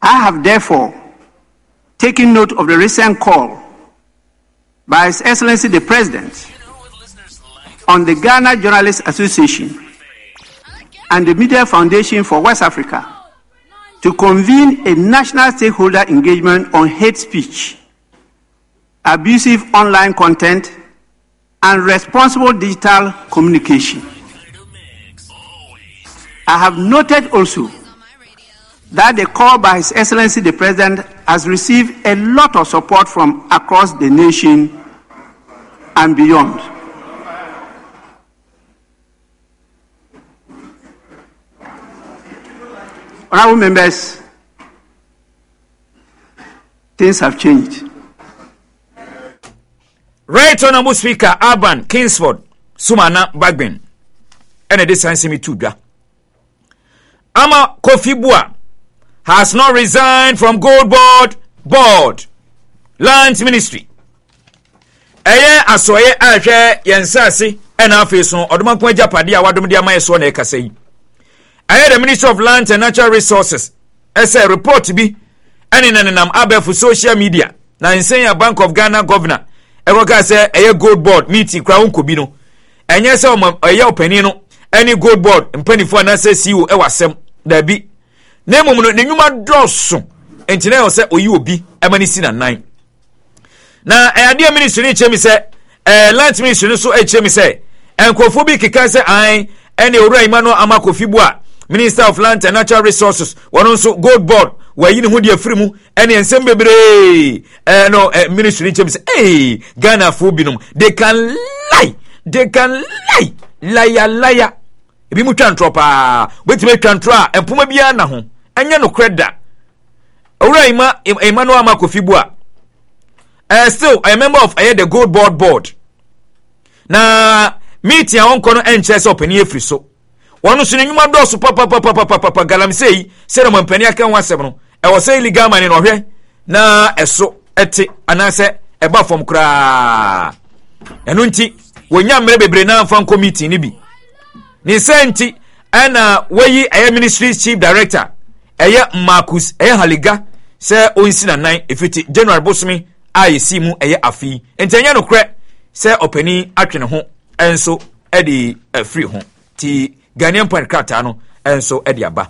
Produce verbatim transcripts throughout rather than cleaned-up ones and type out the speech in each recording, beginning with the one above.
I have therefore taken note of the recent call by His Excellency the President on the Ghana Journalists Association and the Media Foundation for West Africa to convene a national stakeholder engagement on hate speech, abusive online content, and responsible digital communication. I have noted also that the call by His Excellency the President has received a lot of support from across the nation and beyond. Honorable members, things have changed. Right, Honorable Speaker Alban Kingsford Sumana Bagbin, and this answer me too. Ama Kofi Bua has not resigned from Gold Board Board Lands Ministry. Eye asoye ahwe yensase and afeso odoma kwa japade a wadom dia mayeso na ekasei. Aye the Minister of Lands and Natural Resources as a report bi ene nanam abefu social media na Nsenya Bank of Ghana governor e woka say eye Gold Board meeting kwa unko bi no enye se eye opani no any Gold Board mpanifo na say C E O e wasem da bi na emom no nenwuma dosso entine o se oyi obi emani si na nine na ade ministry ni chemi se eh Land Ministry no so e chemi se enkofo bi keka se an ene owura imano Amakofi Bua Minister of Land and Natural Resources, one also Gold Board, where you know who the Frimu, and in some baby, uh, no, uh, Ministry James, hey, Ghana Fubinum, they can lie, they can lie, liar, liar. If you can tropa, wait, make can try, and Pumabiana home, and you no credit. Oraima, Emmanuel Amakofi Bua. Uh, still, a member of uh, the Gold Board Board. Na, meet your own corner and chess up in here free so. Wanu sunu nyuma dosu papa papa papa papa galamsei se na mampani aka wasem no e wo say legal man no hwe na eso ete anase e ba fom kra eno nti wonya mre bebre na fan committee ni bi ni senti ana wayi aye ministry chief director eye Marcus eye Haliga se onsi na nine efiti General Bosmi ayesi mu eye afi entenya no kre se opani atwe ne ho enso e di free ho ti Ghanaian point krata no enso ediaba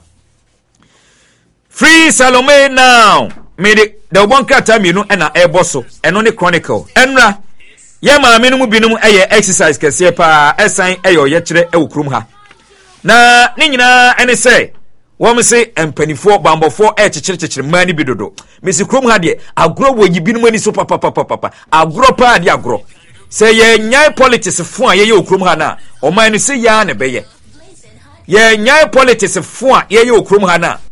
Free Salome now made the one krata mienu na eboso eno ne chronicle enra ye ma me no mu binum eye exercise kese pa esan eye ye kire e wokrum ha na ne nyina ene se wo me se empanifo bambofo e kikire kikire mani bidodo me se krum ha de agro wo yibinum ani so papa papa papa agro pa de agro se ye nyai politics fo a ye ye wokrum ha na o man no se ya ne beye ye nyai politics fo a ye ye okrom ha na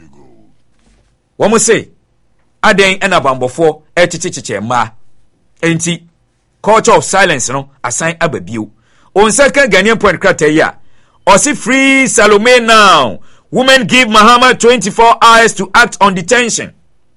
wo mo say aden ena bambofo etichichiche ma enti culture of silence no assign ababio on second Ghanaian point krata ya o si Free Salome now women give Mahama twenty-four hours to act on detention.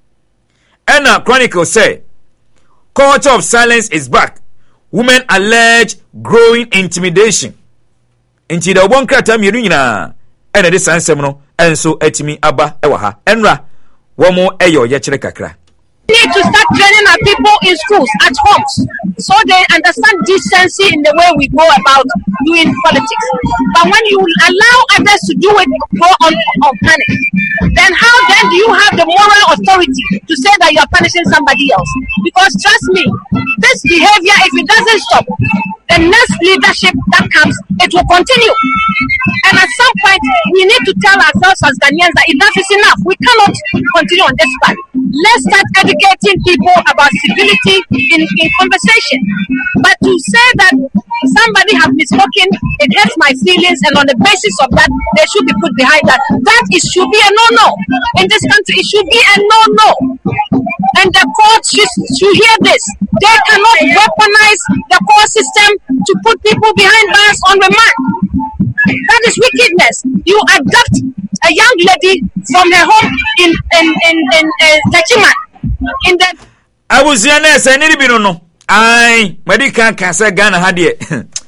Ena Chronicle say culture of silence is back, women allege growing intimidation. Inti da won krata mienu nyina ene de sansem no enso atimi aba ewa ha enra wo mo eyo ye kire kakra. We need to start training our people in schools, at homes, so they understand decency in the way we go about doing politics. But when you allow others to do it, go on, on panic, then how then do you have the moral authority to say that you are punishing somebody else? Because trust me, this behavior, if it doesn't stop, the next leadership that comes, it will continue. And at some point, we need to tell ourselves as Ghanaians that enough is enough. We cannot continue on this path. Let's start educating people about civility in, in conversation. But to say that somebody has misspoken, it hurts my feelings, and on the basis of that, they should be put behind that. That it should be a no-no. In this country, it should be a no-no. And the court should, should hear this. They cannot weaponize the court system to put people behind bars on remand. That is wickedness. You adopt a young lady from her home in in in in uh, Techiman. In the I was here next. I need to be no. I medical cancer Ghana had it.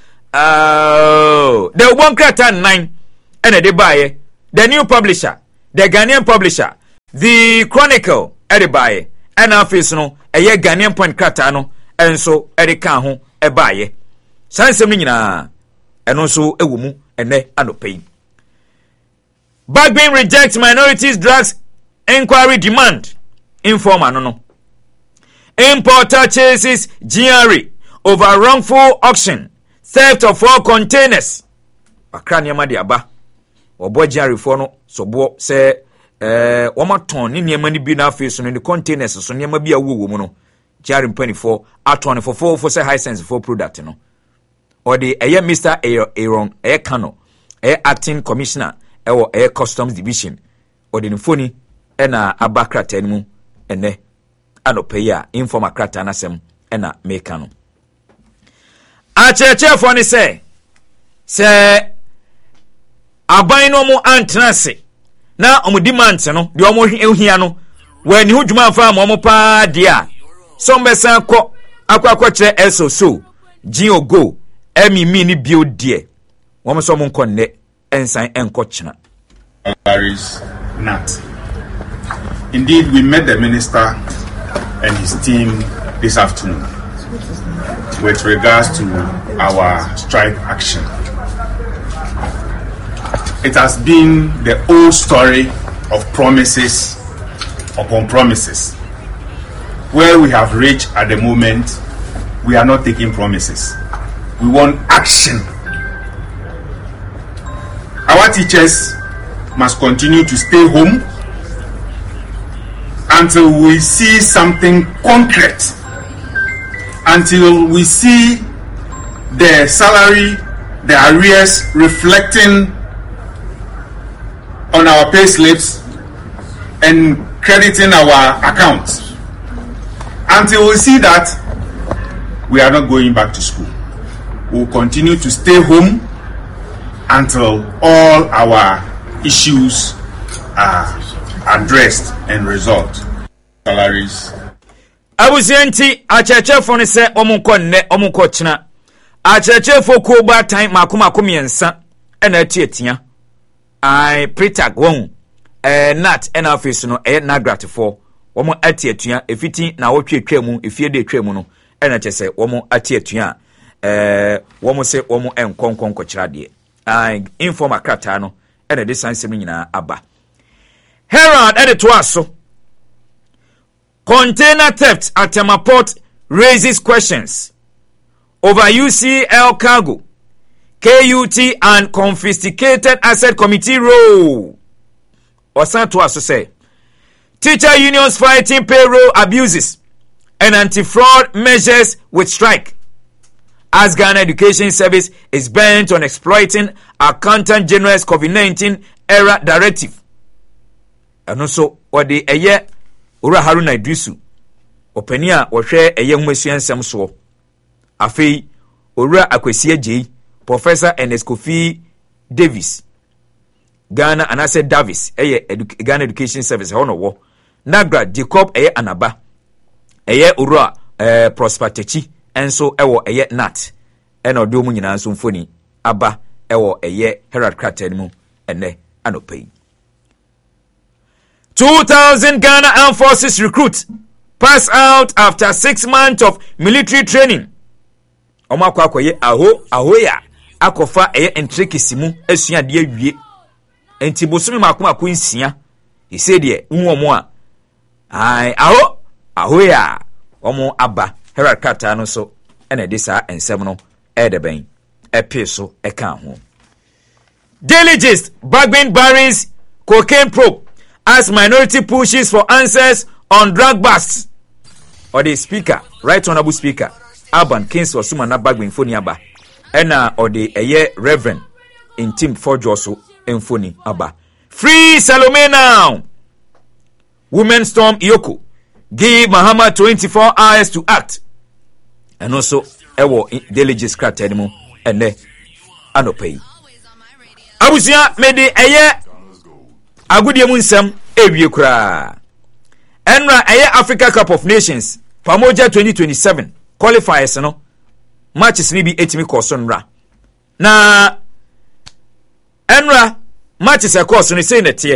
Oh, the one crata nine and a buyer, the new publisher, the Ghanaian publisher. The Chronicle edibaye and afis no eye Ghanaian Point krata no enso edika ho ebaye sansem nyina eno so ewo mu ene anopai. Bagbin rejects minorities drugs inquiry demand. Informer no no. Importer chases G R E over wrongful auction, theft of four containers. Akra niam de aba. Obo G R E for no so bo se eh woma ton ni niam ni bi na face so ni containers so niam bi awu mu no. G R E twenty-four aton for four for say high sense for product no. Or the eye Mister Aaron eye Kano eye acting commissioner ewo eye customs division or the phone ena abakra tenmu ene anopeya informa krata nasem ena meka no acheche fo ni se se aban no mu antrase na omu demand no de omu ehia no wani hu dwuma fa mo pa dia sombesa ko akwakwa kire eso so gin ogo emi mi ni bio die wo so mo nkonne ensan enko china. Paris Nat. Indeed, we met the minister and his team this afternoon with regards to our strike action. It has been the old story of promises upon promises. Where we have reached at the moment, we are not taking promises. We want action. Our teachers must continue to stay home until we see something concrete, until we see the salary, the arrears reflecting on our pay slips and crediting our accounts. Until we see that, we are not going back to school. We will continue to stay home until all our issues are addressed and resolved. Salaries. Abuzienti acheche fo ne se omunko nne omunko china. Acheche fo ko ba time makoma komiensa ena atietia. I pretag won eh nat ena office no eh nagrat fo womo atietua efiti na wotwe twemu efie de twemu no ena chese womo atietua eh womo se womo enkonkonko kira de. I inform akrata no ena de sansem nyina aba. Herald edit to us. Container theft at Tema Port raises questions over U C L cargo, K U T and confiscated asset committee role. Osan to us to say, teacher unions fighting payroll abuses and anti-fraud measures with strike. As Ghana Education Service is bent on exploiting Accountant General's COVID nineteen era directive. And also, what the eye Ura Haruna Idrisu, Openia, or share a young Monsieur Samso. Afi, Ura Akwesia J, Professor Ernest Kofi Davis, Ghana and I said Davis, a Ghana Education Service, Honor War, Nagra, Jacob, a Anaba, a Ura, a Prosper Techi, and so ewo a yet nat, and or do Munina Symphony, Abba, ewo a ye Herald Cratenu, and ne Anopay. two thousand Ghana Armed Forces recruits pass out after six months of military training. Omakwa kwaye aho ahoya akofa eye entrekisimu esua de awie. Enti bosumi makoma ko nsia. He said ye nwomo a ai aho ahoya omo aba Herald Carter no so ene de sa ensem no e de ben epe so e kan ho. Daily Gist, Bagbin Barry's cocaine probe as minority pushes for answers on drug busts. Or the speaker, right honorable speaker, Alban Kings or Sumana Bagbin Foni Aba. Ena or the Eye Reverend in Team Forjoso and Foni Aba. Free Salome now! Women storm Iyoko. Give Mahama twenty-four hours to act. And also, Ewo Daily Gist cracked anymore. And then, Anopay. Abusia made the Eye Agudi Munsam Ewie Kra. Enra Eye Africa Cup of Nations Pamoja twenty twenty-seven qualifiers no matches ni bi etimi koson ra. Na Enra matches e course no say na tie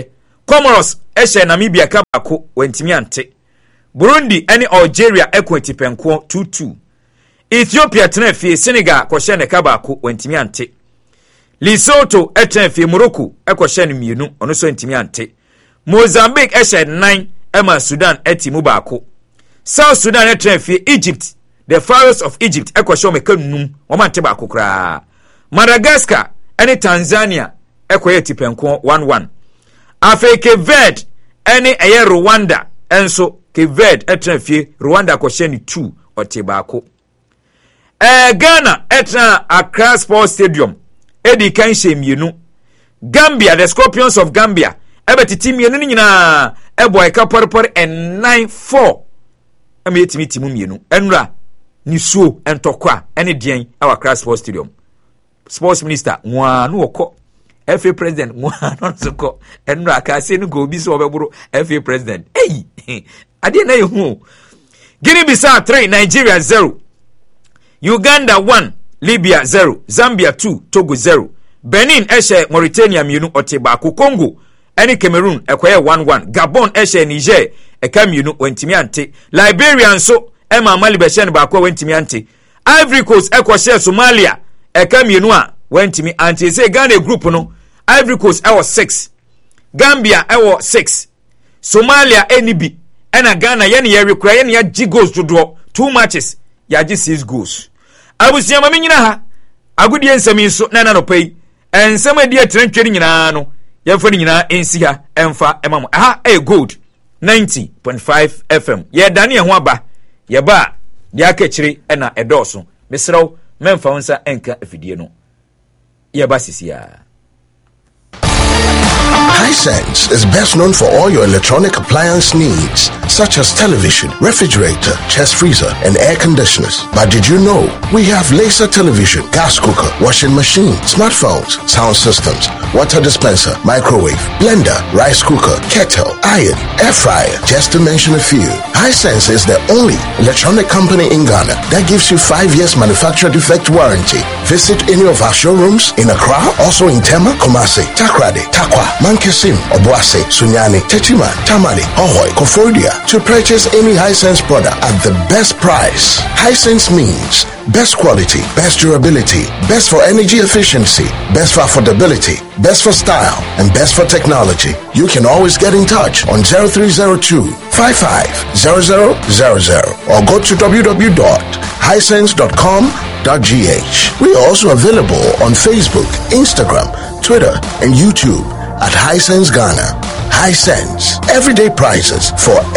Comoros ehye Namibia ka baako wantimi ante. Burundi ene Algeria ekwenti penko two two. Ethiopia tenafie Senegal kwhye ne ka baako wantimi ante. Lesotho etenafie Morocco ekwhye ne mienu ono so wantimi ante. Mozambique ehye nine ema Sudan etimu baako. South Sudan etenafie Egypt, the Pharaohs of Egypt ekwhye omeka num omante baako kra. Madagascar ene Tanzania ekwoye tipenko one one. Afei Cape Verde ene eye Rwanda enso Cape Verde etenafie Rwanda kwhye ne two ote baako. Eh Ghana etna Accra Sports Stadium edi kan shemienu. Gambia, the Scorpions of Gambia ebetiti mienu nyina eboy ka porpor and nine four. Ame yetimi timu mienu enra ni suo entokwa ene dien awa Accra Sports Stadium. Sports Minister nwa no woko F A President nwa no soko enra ka se no go bi so obeburu F A President. Hey ade na yehu. Guinea Bissau three, Nigeria zero. Uganda one, Libya zero, Zambia two, Togo zero. Benin eshe Mauritania mienu ote baako. Congo ene Cameroon ekwaye one one. Gabon eshe Niger eka mienu wentimi ante. Liberia nso ema Mali beshe ne baako wentimi ante. Ivory Coast ekwahye Somalia eka mienu a wentimi ante. Say Ghana group no Ivory Coast ewo six, Gambia ewo six, Somalia enibi ena Ghana yene ye rekura yene ya G goals dodo two matches ya G six goals. Abusia mami nyina ha agudie nsami so na na no pay ensama die trentweri nyina no yemfa ni nyina ensi ha emfa emam aha e gold ninety point five F M ye dane ho aba ye ba dia akechiri ena edoso mesrew memfa wonsa enka afidie no ye ba sisia. Hisense is best known for all your electronic appliance needs, such as television, refrigerator, chest freezer, and air conditioners. But did you know we have laser television, gas cooker, washing machine, smartphones, sound systems, water dispenser, microwave, blender, rice cooker, kettle, iron, air fryer, just to mention a few. Hisense is the only electronic company in Ghana that gives you five years manufacturer defect warranty. Visit any of our showrooms in Accra, also in Tema, Kumasi, Takrade, Takwa, Mankesim, Obuasi, Sunyani, Techiman, Tamale, Ahoy, Kofodia to purchase any Hisense product at the best price. Hisense means best quality, best durability, best for energy efficiency, best for affordability, best for style, and best for technology. You can always get in touch on zero three zero two, five five zero zero zero zero or go to w w w dot hisense dot com dot g h. We are also available on Facebook, Instagram, Twitter, and YouTube at Hisense Ghana. Hisense, everyday prices for